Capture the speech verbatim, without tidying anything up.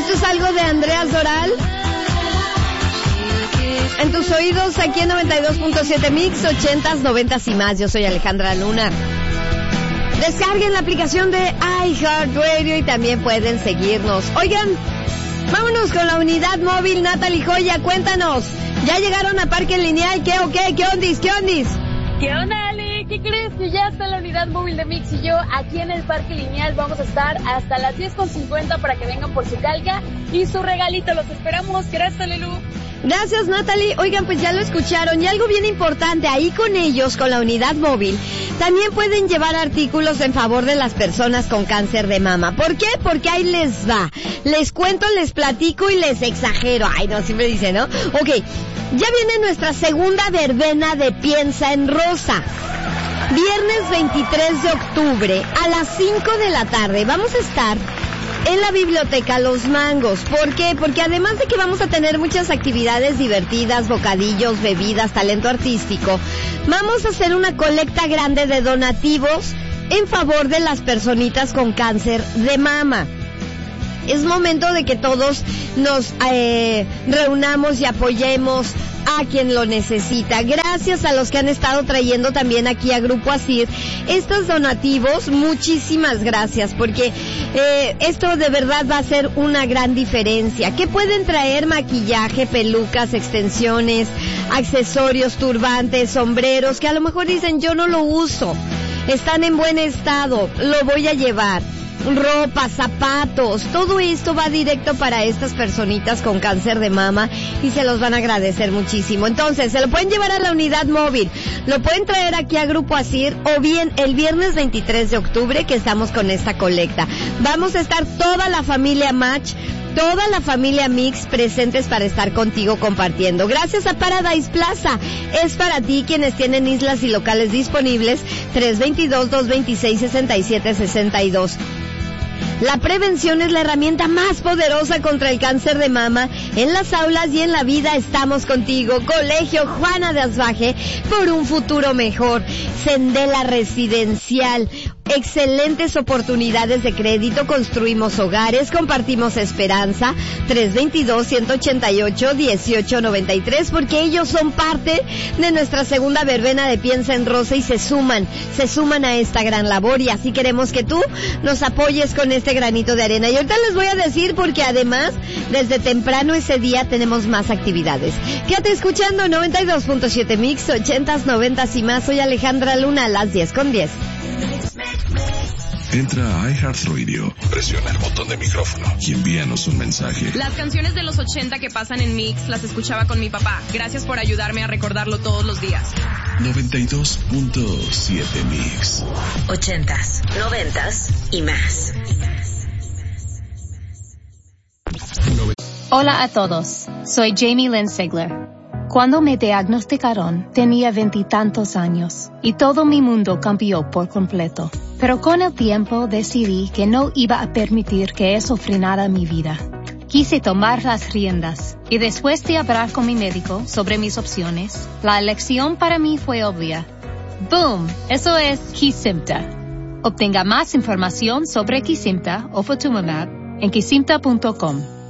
Esto es algo de Andrea Doral. En tus oídos, aquí en noventa y dos punto siete Mix, ochentas, noventas y más. Yo soy Alejandra Luna. Descarguen la aplicación de iHeartRadio y también pueden seguirnos. Oigan, vámonos con la unidad móvil. Natalie Joya, cuéntanos. ¿Ya llegaron a Parque Lineal? ¿Qué o qué? ¿Qué ondis? ¿Qué ondis? ¿Qué onda, Ale? ¿Qué crees? Que ya está la unidad móvil de Mix y yo aquí en el Parque Lineal. Vamos a estar hasta las diez con cincuenta para que vengan por su calca y su regalito. Los esperamos. Gracias, Lelu. Gracias, Natalie. Oigan, pues ya lo escucharon. Y algo bien importante, ahí con ellos, con la unidad móvil, también pueden llevar artículos en favor de las personas con cáncer de mama. ¿Por qué? Porque ahí les va. Les cuento, les platico y les exagero. Ay, no, siempre dice, ¿no? Ok, ya viene nuestra segunda verbena de Piensa en Rosa. Viernes veintitrés de octubre a las cinco de la tarde. Vamos a estar en la biblioteca Los Mangos. ¿Por qué? Porque además de que vamos a tener muchas actividades divertidas, bocadillos, bebidas, talento artístico, vamos a hacer una colecta grande de donativos en favor de las personitas con cáncer de mama. Es momento de que todos nos eh, reunamos y apoyemos a quien lo necesita. Gracias a los que han estado trayendo también aquí a Grupo Asir estos donativos, muchísimas gracias, porque eh, esto de verdad va a ser una gran diferencia. ¿Qué pueden traer? Maquillaje, pelucas, extensiones, accesorios, turbantes, sombreros, que a lo mejor dicen yo no lo uso, están en buen estado, lo voy a llevar. Ropa, zapatos, todo esto va directo para estas personitas con cáncer de mama y se los van a agradecer muchísimo. Entonces, se lo pueden llevar a la unidad móvil, lo pueden traer aquí a Grupo Asir o bien el viernes veintitrés de octubre que estamos con esta colecta. Vamos a estar toda la familia Match, toda la familia Mix presentes para estar contigo compartiendo. Gracias a Paradise Plaza. Es para ti quienes tienen islas y locales disponibles. tres dos dos, dos dos seis, seis siete seis dos. La prevención es la herramienta más poderosa contra el cáncer de mama. En las aulas y en la vida estamos contigo. Colegio Juana de Asbaje, por un futuro mejor. Sendela Residencial. Excelentes oportunidades de crédito, construimos hogares, compartimos esperanza. tres dos dos, uno ocho ocho, uno ocho nueve tres, porque ellos son parte de nuestra segunda verbena de Piensa en Rosa y se suman, se suman a esta gran labor, y así queremos que tú nos apoyes con este granito de arena. Y ahorita les voy a decir porque además desde temprano ese día tenemos más actividades. Quédate escuchando noventa y dos punto siete Mix, ochentas, noventas y más. Soy Alejandra Luna, a las diez con diez. Entra a iHeartRadio, presiona el botón de micrófono y envíanos un mensaje. Las canciones de los ochenta que pasan en Mix las escuchaba con mi papá. Gracias por ayudarme a recordarlo todos los días. noventa y dos punto siete Mix. Ochentas, noventas y más. Hola a todos, soy Jamie Lynn Sigler. Cuando me diagnosticaron, tenía veintitantos años y todo mi mundo cambió por completo. Pero con el tiempo decidí que no iba a permitir que eso frenara mi vida. Quise tomar las riendas y después de hablar con mi médico sobre mis opciones, la elección para mí fue obvia. ¡Boom! Eso es Kesimpta. Obtenga más información sobre Kesimpta o Ofatumumab en kesimpta punto com.